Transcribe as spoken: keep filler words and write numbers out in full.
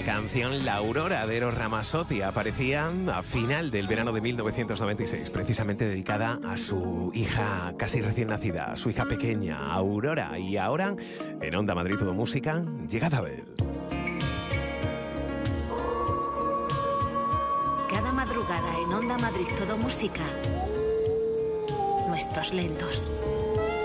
canción La Aurora de Eros Ramazzotti aparecía a final del verano de mil novecientos noventa y seis, precisamente dedicada a su hija casi recién nacida, a su hija pequeña, Aurora. Y ahora, en Onda Madrid Todo Música, llega Adele. Cada madrugada en Onda Madrid Todo Música, Nuestros Lentos.